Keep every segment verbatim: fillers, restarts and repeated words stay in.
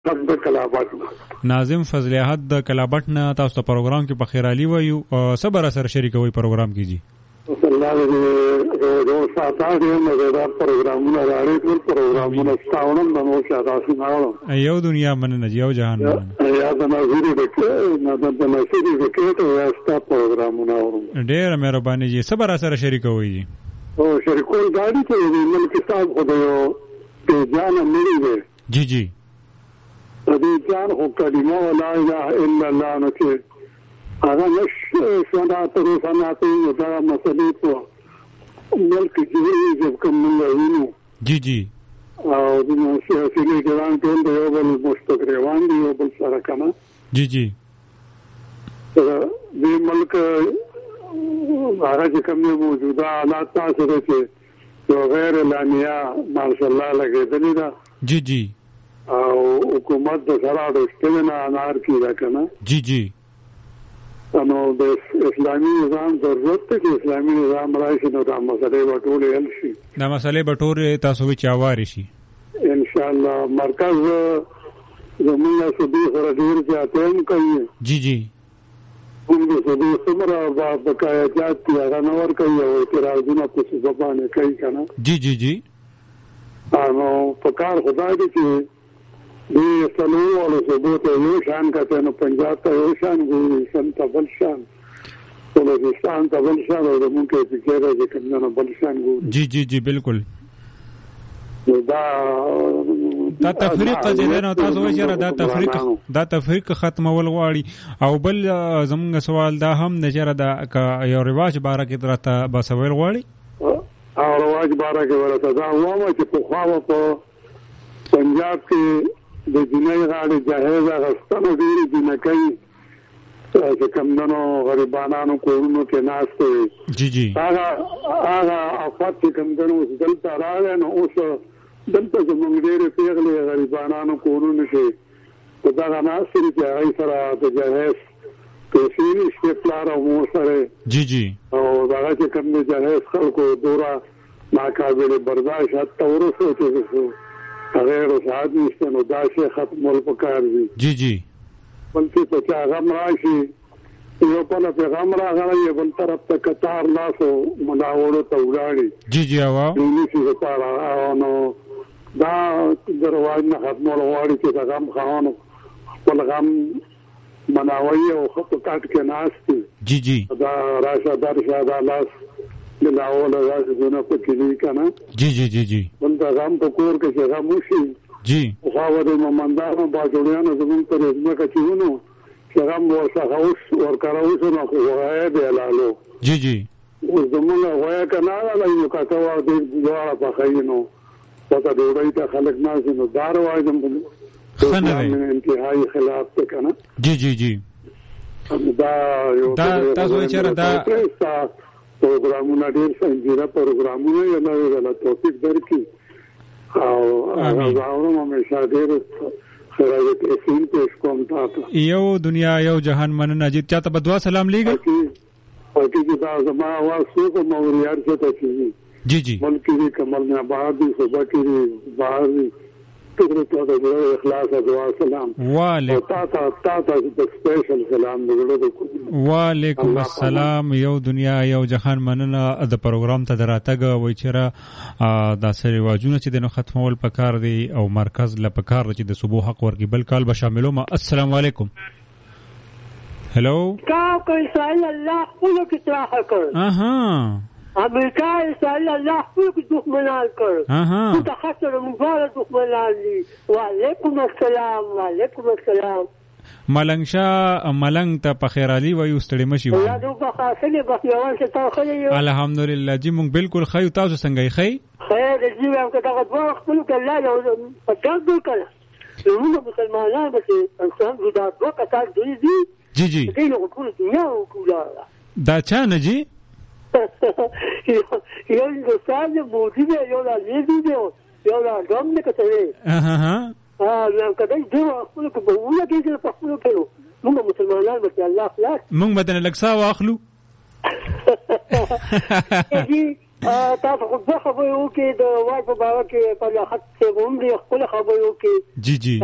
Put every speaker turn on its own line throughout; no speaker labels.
حد د کلابټ
ناظم فضل احد د کلابټ نه تاسو ته پروګرام کې بخیر علي وایو صبر سره شریکوي پروګرام کې جی
الله دې روز ساتاره موږ دا پروګرامونه راړي ټول پروګرامونه ستاونم د نو شاده سناو
یو دنیا مننه یو جهان مننه
یا د نظر د نه د نظر د کېټو واسطه پروګرامونه ورو
ډېر مهرباني جی صبر سره شریکوي جی
او شریکول دادی ته د ملک صاحب خو د یو په ځان ملي دی
جی جی
دې ځان خو کلمه لا اله الا الله نو چې هغه نش څنګه تر څنګه دا مسلې په ملک کې چې کوم نه
جی جی
او د سیاسي لیډران ټول د یو بل مستقریوان دي یو بل سره کنه
جی جی
دې ملک هغه چې کوم موجوده حالات تاسو چې یو غیر اعلانیا ماشاء الله لګېدلې ده
جی جی
او حکومت د سره د استلنا انار کی دا کنه
جی جی
نو د اسلامي نظام ضرورت ته چې اسلامي نظام راشي نو دا مسلې وټولې حل شي
دا مسلې بټورې تاسو وی چاواري شي
ان شاء الله مرکز زموږ سودي سره ډیر ځاتم کوي
جی جی
موږ سودي سمره بقایا جات یا نور کوي او اعتراضونه په څه باندې کوي کنه
جی جی جی
نو په کار خدای دې چې دې سلو او ثبوت یو شان کته نو پنجاب ته یو شان ګوري سم ته بل شان بلوچستان ته بل شان او موږ کې فکر راځي کوم نه بل شان ګوري
جی جی جی بالکل
دا
دا تفریق چې نه تاسو وایي چې دا تفریق دا تفریق ختمول غواړي او بل زموږ سوال دا هم نظر دا یو رواج باره کې درته بسویل غواړي
او رواج باره کې ورته دا وامه چې په خواوه په پنجاب کې د جنۍ غاړي جهیز غستنو ډیری جنکۍ چې کمدنو غریبانانو کورونو کې ناست وي
جی جی
هغه هغه افات چې کمدنو دلته راغلی نو اوس دلته زموږ ډېرې پیغلې غریبانانو کورونو کې په دغه ناست دي چې هغوی سره د جهیز پیسې نشته پلار او مور سره
جی جی
او دغه چې کوم د جهیز خلکو دوره ناقابل برداشت حتی ورسو چې غیر سعادت نشته نو دا شی ختمول پکار دي
جی جی
بلکې په چا غم راشي یو په پیغام راغلی بل طرف ته قطار لاسو ملاوړو ته ولاړي
جی جی اوا
نشي لپاره نو دا درواز نه ختمول غواړي چې دا غم خانو خپل غم مناوي او خط کاټ کې ناشتي
جی جی
دا راشه درشه دا لاس ملاول راځي زونه په کې کنه
جی جی جی جی
بل دا غم په کور کې چې غم وشي
جی
خو د مومندانو باجوړیانو زمون پر ځمکه چېونو چې غم ورڅخه اوس ورکاره اوس نو خو وایي دی لالو
جی جی
اوس زمون وایي کنه لا یو کاته وا دې دواره په خاينو پته ډوړی ته خلک ناز نو دار وایي زمون
خنه
انتهایی خلاف ته کنه
جی جی جی
دا یو
تاسو چې دا
پروګرامونه ډېر څنګه پروګرامونه یې نه ویل توفیق درکې او هغه اورم همیشه ډېر خیرات تفصیل پېښ کوم تاسو
یو دنیا یو جهان مننه چې چاته بدوا سلام لیږي
او چې دا زما आवाज څو په موريار څه ته شي
جی جی
ملک کې کمل نه بعد صبح کې بهر ټول ته د اخلاص او دعا سلام
وعلیکم
تاسو تاسو د سپیشل سلام دغه
وعلیکم السلام یو دنیا یو جهان مننه د پروګرام ته دراتګ وای چیرې د سری واجونه چې د نو ختمول پکار دی او مرکز ل پکار چې د صبح حق ورکی بل کال به شاملو ما السلام علیکم هلو
کا کوئی اسرائیل الله خپل کې اصلاح کړ
اها
امریکا اسرائیل الله خپل کې دښمنان کړ
اها
متخصص مبارک دښمنان دي وعلیکم السلام وعلیکم السلام
ملنګ شاه ملنګ ته په خیر علي وایو ستړي مشي
وایي دا په خاصه به یوان څه تا خو یو
الحمدلله جی مونږ بالکل خی تاسو څنګه یې خی
خیر دې هم که دا غوښ خپل کله یو پټ وکړه نو مسلمانان به انسان دا دوه کتار دوی دي
جی جی
دې نو ټول دنیا وکړه
دا چا نه جی
یو انسان مودي دی یو لا لیدي دی یو لا دوم نه کوي
اها ها
اه نو کله دې خپل کو بوله کې چې په خپل کلو موږ مسلمانان به الله خلاص
موږ بدن لکسا واخلو
تاسو خو ځکه خبرې وکړې د واټ په باره کې په خط څه عمرې خپل خبرې وکړې
جی جی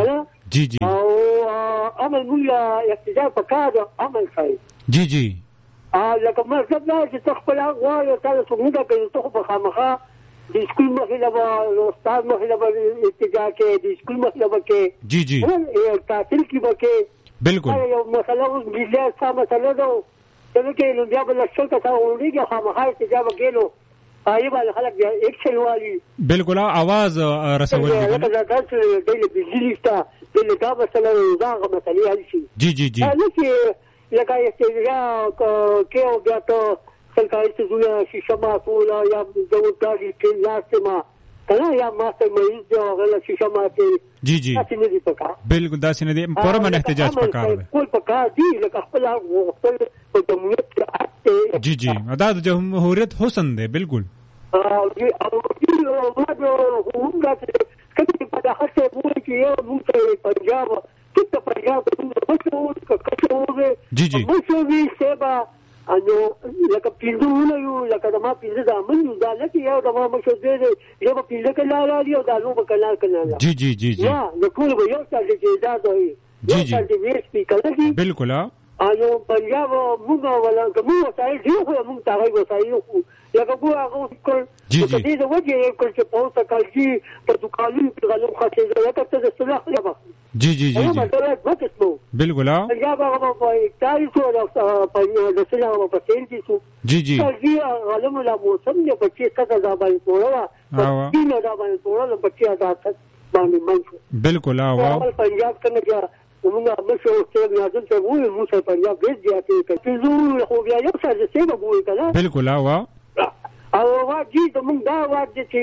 جی جی
او عمل مولا اقتدار پکار عمل کوي
جی جی
ا لکه مطلب دا چې تخپل غواړي تاسو څنګه کوي ته په خامخا د سکول مخې له استاد مخې له اتجاه کې د سکول مخې له کې
جی جی
تحصیل کې وکړي
بالکل
یو مسله اوس بجلی څه مسله ده څنګه کې نو بیا بل څه کا تا وړيږي خامخا اتجاه وکړو آی باندې خلک بیا ایکشن والی
بالکل आवाज رسول دي
لکه دا تاسو د بجلی ستا د دا مسله دا مسله هل شي
جی جی جی
لکه اتجاه کې او بیا ته سرکاري څه شیشه ماتوله یا د وټاګي کې لاسمه کله یا ماته مریض دی او غل شیشه ماته
جی جی
تاسو نه دي پکا
بالکل دا سینه دي پرمن احتجاج پکار دی
کول پکا دی لکه خپل خپل په جمهوریت
جی جی دا د جمهوریت حسن دی بالکل
او او ما د حکومت کله په دغه څه وایي چې یو موږ پنجاب ته پنجاب ته کڅوړه
جی جی
مسوي سبا انو لکه پیندونه یو لکه د ما پینځه د امن دا لکه یو د ما مشو دې یو په پینځه کله راځي او دا نو په کله کله
جی جی جی جی
یا د ټول به یو څه چې دا دوی
جی جی
ویس سپیکر
بالکل
انو پنجاب موږ ولا کوم وسایل دی خو موږ تاغي وسایل خو لکه ګو هغه کول
جی جی
دې د وجه کول چې په اوسه کالجی په دکانونو کې غلو خاطر لکه څه د صلاح لپاره
جی جی جی جی بالکل
پنجاب هغه په تاریخ او په د صلاح په سینټي سو
جی جی
کالجی غلم لا موسم نه بچي څه دا باندې پورا
او
دینه دا باندې پورا بچي آزاد باندې منځ
بالکل او
پنجاب څنګه ومنه مشو چې نازل ته وایي موږ پنجاب دې ځاتې کوي زو خو بیا یو څه څه به وایي کنه
بالکل او
او واجی د موږ دا واجی چې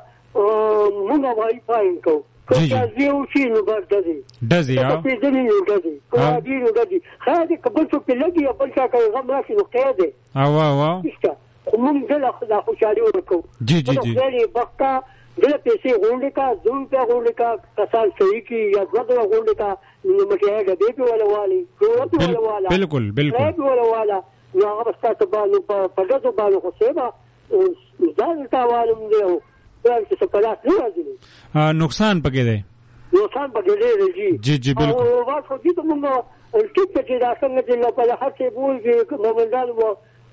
یو موږ وایي پاین کو
جی جی
چې یو شي نو بردي
دزي ها
په دې نه دزي په دې نه دزي خاطر کبل څه په لګي په څه کوي غم راشي نو قیاده
او او
موږ دلته د خوشالي ورکو
جی جی جی
دغه وخت دله پیسې غونډه کا زوم په غونډه کا کسان صحیح کی یا دغه غونډه کا مټه د دې په ولا والی ضرورت ولا والا
بالکل بالکل
دې ولا والا نو هغه ستاسو باندې په دغه باندې خو سیبا ځان تاوالم دی او چې څه پلاس نه راځي
نقصان پکې دی
نقصان پکې دی جی
جی جی بالکل
او واخو دې ته موږ ټیک چې دا څنګه چې په لحاظ کې بول کې مومندان وو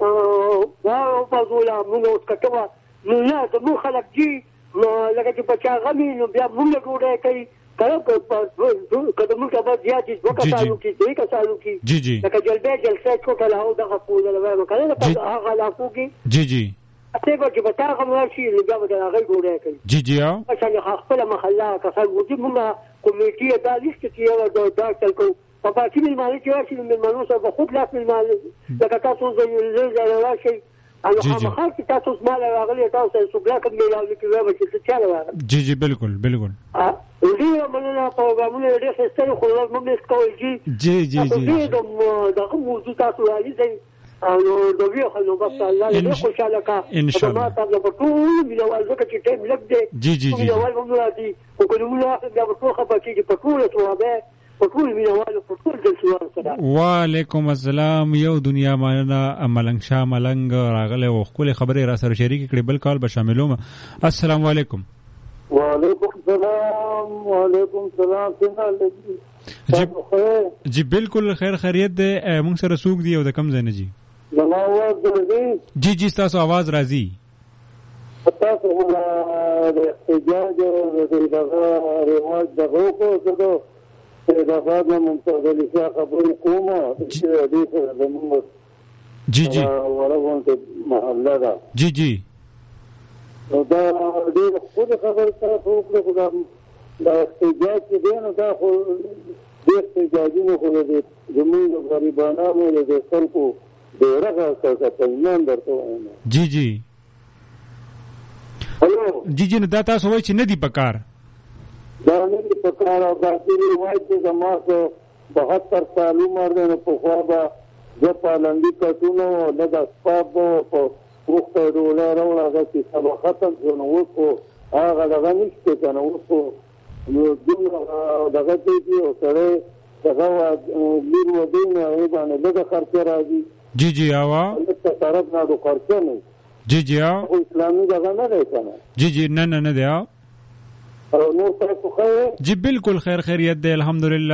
او په ټول موږ اوس کټوا نو نه د مو خلک جی نو لکه چې بچا غمي نو بیا موږ ګوره کوي کله په قدمو کې به زیاتې دوه کسانو کې دې کسانو کې
جی جی
لکه جلبه جلسه کوټه له دغه پوز له وایو کله هغه لا کوي
جی جی
څه به چې بتا کوم شي نو بیا به هغه ګوره کوي
جی جی او
چې خپل محله کسان وځي موږ کمیټه دا لیست چې یو دا تلکو په پاتې ملمانه چې راشي ملمانو سره به خود لاس ملمانه لکه تاسو زې راشي انا خامخا چې تاسو ما راغلي تاسو سوګلا کوم ملاوي کې وایي چې څه راغلی
جی جی بالکل بالکل
ا دې موږ پروګرامونه ډېر ښه خو موږ کوي چې
جی جی جی
دا موضوع تاسو راځي او د ویو خلکو بس الله دې خوشاله کا
ان شاء الله
ما تاسو په ټول ملوال ځکه چې ټیم لګ دی
جی جی جی
ملوال موږ راځي او کوم ملوال بیا په ټول خبرې کې په ټول ثوابه پټول مینوالو پټول د سوال سره
وعلیکم السلام یو دنیا ماننا ملنګ شاه ملنګ راغله او خپل خبره را سره شریک کړي بل کال به شاملوم السلام علیکم
وعلیکم السلام وعلیکم السلام څنګه
جی جی بالکل خیر خیریت ده موږ سره سوق دی او د کم ځای نه جی
نو आवाज راځي
جی جی تاسو आवाज راځي
تاسو د احتجاج او د دغه رواج دغه کو څه دا فاضل ممتاز لسا خبر کومه چې دې سره د موږ
جی جی
ورغونته محله دا
جی جی
دا دې خو خبر سره خو خو دا احتجاج دی نو دا خو دې احتجاجونه خو دې زموږ غریبانو له خلکو ډیره څه تلمن درته
جی جی
هلو
جی جی دا تاسو وایي چې ندی پکار
دا نه دي پکار او باندې وایي چې زموږ بهتر سال عمر نه په خوا به د پالندي کټونو نه د سپاب په وخت ډوله راوړل چې سبا ختم شو نو وکړو هغه دغه نشته کنه وکړو نو دومره دغه دی او سره دغه لیر و دین او باندې دغه خرچه راځي
جی جی اوا
څه طرف نه د خرچه نه
جی جی او
اسلامي دغه نه دی کنه
جی جی نه نه نه دی
نور تاسو خیر
جی بالکل خیر خیریت دی الحمدلله